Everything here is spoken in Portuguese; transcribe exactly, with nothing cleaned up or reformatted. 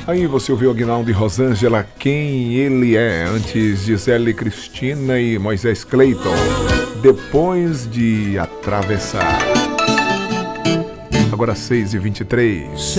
Aí você ouviu Aguinaldo e Rosângela, Quem Ele É, antes Gisele Cristina e Moisés Clayton, Depois de Atravessar. Agora seis e vinte e três.